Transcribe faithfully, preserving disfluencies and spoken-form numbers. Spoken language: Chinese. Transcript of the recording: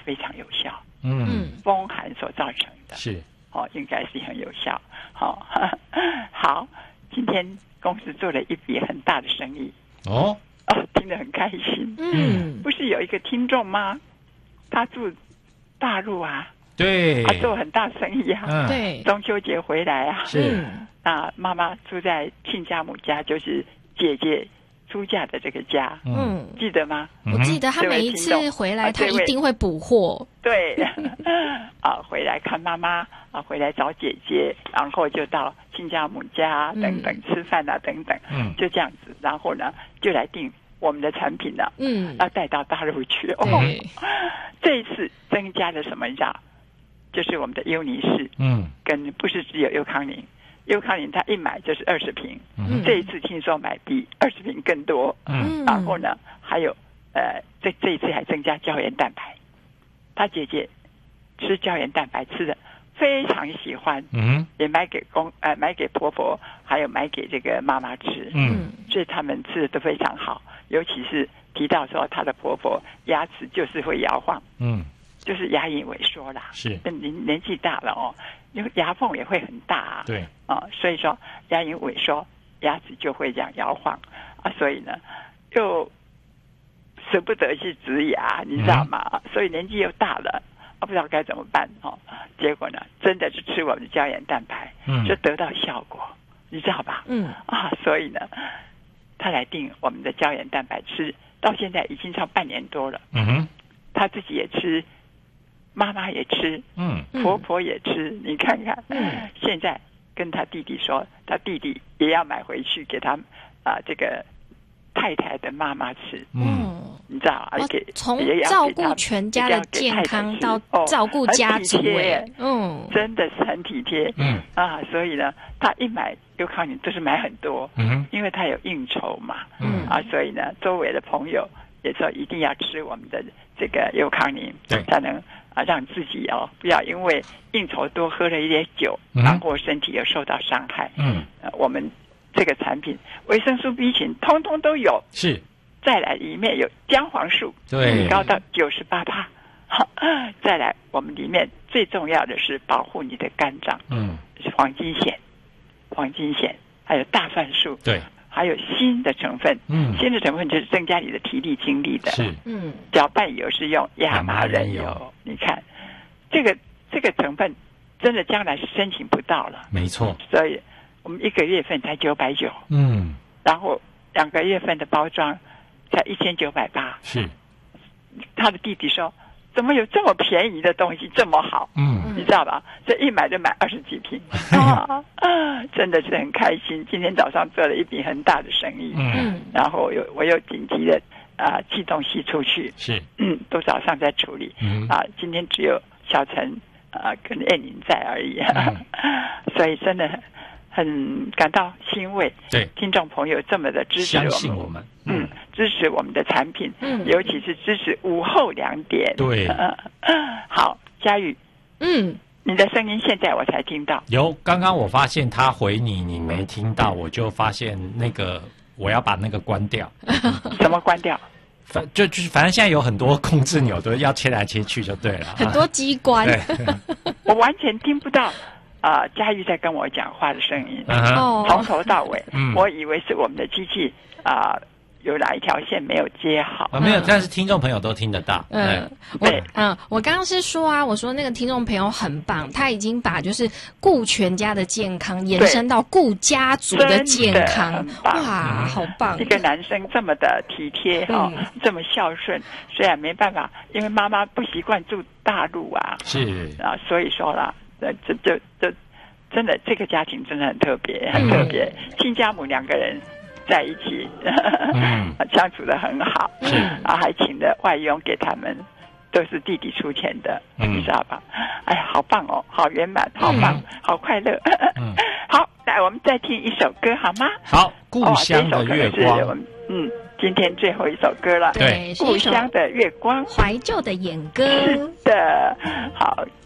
非常有效。 嗯， 风寒所造成的是哦，应该是很有效。好、哦，好，今天公司做了一笔很大的生意哦哦，听得很开心。 嗯， 不是有一个听众吗？他住大陆啊， 对， 他做很大生意啊， 嗯， 对， 中秋节回来啊， 是啊，妈妈住在亲家母家，就是姐姐出嫁的这个家， 嗯， 记得吗？ 我记得他每一次回来，他一定会补货。 对，啊，回来看妈妈啊，回来找姐姐，然后就到亲家母家等等、嗯、吃饭啊等等， 嗯， 就这样子，然后呢就来订我们的产品了， 嗯， 要带到大陆去。哦，这一次增加了什么？你知道？就是我们的优尼氏， 嗯，跟不是只有优康宁。优康宁它一买就是二十瓶， 嗯， 这一次听说买比二十瓶更多， 嗯， 然后呢还有呃这这一次还增加胶原蛋白，他姐姐吃胶原蛋白吃的非常喜欢， 嗯， 也买给公呃买给婆婆，还有买给这个妈妈吃， 嗯， 所以他们吃的都非常好，尤其是提到说她的婆婆牙齿就是会摇晃， 嗯， 就是牙龈萎缩啦， 是年年纪大了哦。因为牙缝也会很大啊， 对啊、哦，所以说牙龈萎缩，牙齿就会这样摇晃啊，所以呢，又舍不得去植牙，你知道吗？嗯、所以年纪又大了，不知道该怎么办哦。结果呢，真的是吃我们的胶原蛋白， 嗯， 就得到效果，你知道吧？ 嗯啊，所以呢，他来订我们的胶原蛋白吃，到现在已经超半年多了， 嗯哼， 他自己也吃。妈妈也吃， 嗯， 婆婆也吃，你看看， 嗯， 现在跟他弟弟说，他弟弟也要买回去给他啊、呃、这个太太的妈妈吃， 嗯， 你知道啊？给从照顾全家的健康到照顾家族，哎，嗯， 真的是很体贴， 嗯啊，所以呢，他一买优康宁都是买很多， 嗯， 因为他有应酬嘛， 嗯啊，所以呢，周围的朋友也说一定要吃我们的这个优康宁， 对， 才能。啊，让自己哦不要因为应酬多喝了一点酒， 嗯、 然后身体又受到伤害。 嗯、 呃，我们这个产品维生素 B 群通通都有， 是。 再来里面有姜黄素， 对， 高到九十八趴。再来，我们里面最重要的是保护你的肝脏， 嗯， 是黄金烯，黄金烯还有大蒜素， 对。 还有锌的成分， 嗯， 锌的成分就是增加你的体力精力的， 是， 嗯， 搅拌油是用亚麻仁油，你看，这个这个成分真的将来是申请不到了， 没错， 所以我们一个月份才九百九， 嗯， 然后两个月份的包装才一千九百八， 是， 他的弟弟说。怎么有这么便宜的东西这么好？ 嗯， 你知道吧？这一买就买二十几瓶，啊，真的是很开心。今天早上做了一笔很大的生意， 嗯， 然后有我又紧急的啊寄东西出去， 是， 嗯，都早上在处理， 嗯， 啊，今天只有小陈啊跟燕宁在而已，嗯、所以真的很很感到欣慰。 对， 听众朋友这么的支持我们， 相信我们。 嗯，支持我们的产品， 嗯， 尤其是支持午后两点。 对， 呃、好，佳玉， 嗯， 你的声音现在我才听到。 有，刚刚我发现他回你，你没听到，我就发现那个我要把那个关掉。 什么关掉？ 反就就是反正现在有很多控制钮都要切来切去就对了， 很多机关。 我完全听不到。啊、呃，佳玉在跟我讲话的声音， 哦、 uh-huh, 从头到尾， 嗯， 我以为是我们的机器啊。呃有哪一条线没有接好？ 啊，没有，但是听众朋友都听得到。 嗯，我嗯，我刚刚是说啊，我说那个听众朋友很棒，他已经把就是顾全家的健康延伸到顾家族的健康，哇，好棒！ 一个男生这么的体贴哈、哦嗯，这么孝顺，虽然没办法，因为妈妈不习惯住大陆啊， 是啊， 所以说啦，这这这这真的这个家庭真的很特别，很特别，亲家母两个人。在一起，嗯，相处得很好， 是啊，还请了外佣给他们，都是弟弟出钱的，嗯、你知道吧？哎呀，好棒哦，好圆满，好棒，嗯、好快乐。 嗯， 好，来，我们再听一首歌好吗？ 好，故乡的月光。 哦、嗯，今天最后一首歌了， 对， 故乡的月光， 怀旧的演歌。 是的，好，